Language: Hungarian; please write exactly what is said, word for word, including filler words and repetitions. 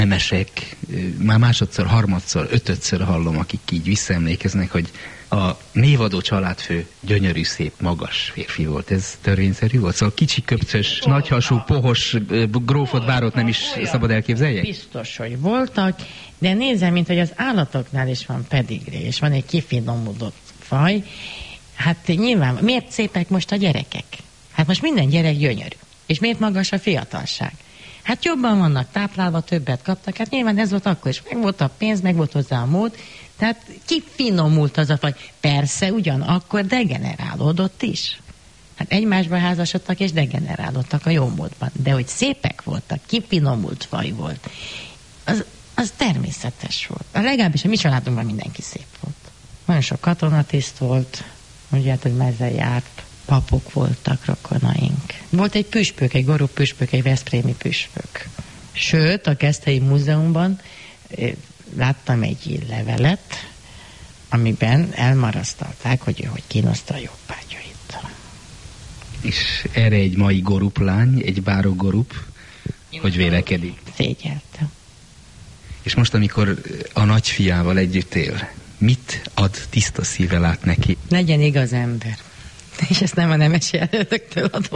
nemesek, már másodszor, harmadszor, ötödször hallom, akik így visszaemlékeznek, hogy a névadó családfő gyönyörű, szép, magas férfi volt. Ez törvényszerű volt? Szóval kicsi, köpcös, nagyhasú, pohos grófot, bárót nem is szabad elképzeljek? Biztos, hogy voltak, de nézem, mint hogy az állatoknál is van pedigré, és van egy kifinomodott faj. Hát nyilván, miért szépek most a gyerekek? Hát most minden gyerek gyönyörű. És miért magas a fiatalság? Hát jobban vannak táplálva, többet kaptak. Hát nyilván ez volt akkor is. Meg volt a pénz, meg volt hozzá a mód. Tehát kifinomult az a faj. Persze, ugyanakkor degenerálódott is. Hát egymásba házasodtak és degenerálódtak a jó módban. De hogy szépek voltak, kifinomult faj volt, az, az természetes volt. A legalábbis a mi családunkban mindenki szép volt. Nagyon sok katonatiszt volt, ugye hát, hogy mezzel járt, papok voltak, rokonaink. Volt egy püspök, egy gorú püspök, egy veszprémi püspök. Sőt, a Keszthelyi Múzeumban láttam egy levelet, amiben elmarasztalták, hogy ő hogy kínoszta a jobbágyait. És erre egy mai goruplány, egy báró gorup, hogy vélekedik? Szégyelte. És most, amikor a nagyfiával együtt él, mit ad tiszta szíve át neki? Legyen igaz ember. És ezt nem a nemes jelöltöktől adom.